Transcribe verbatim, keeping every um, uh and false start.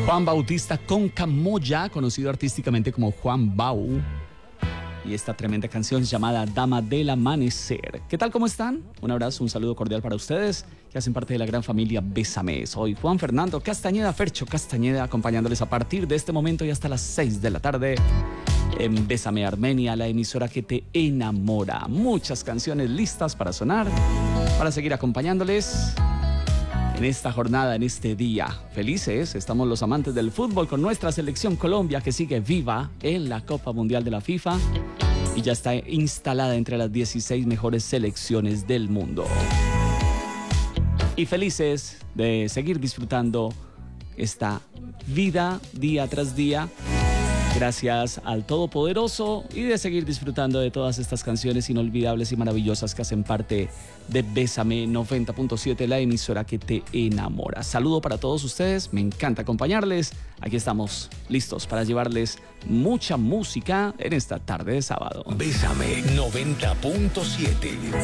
Juan Bautista Concamoya, conocido artísticamente como Juan Bau. Y esta tremenda canción llamada Dama del Amanecer. ¿Qué tal? ¿Cómo están? Un abrazo, un saludo cordial para ustedes que hacen parte de la gran familia Bésame. Soy Juan Fernando Castañeda, Fercho Castañeda, acompañándoles a partir de este momento y hasta las seis de la tarde en Bésame Armenia, la emisora que te enamora. Muchas canciones listas para sonar, para seguir acompañándoles en esta jornada, en este día. Felices estamos los amantes del fútbol con nuestra selección Colombia, que sigue viva en la Copa Mundial de la FIFA y ya está instalada entre las dieciséis mejores selecciones del mundo. Y felices de seguir disfrutando esta vida día tras día, gracias al Todopoderoso, y de seguir disfrutando de todas estas canciones inolvidables y maravillosas que hacen parte de Bésame noventa punto siete, la emisora que te enamora. Saludo para todos ustedes, me encanta acompañarles. Aquí estamos listos para llevarles mucha música en esta tarde de sábado. Bésame noventa punto siete.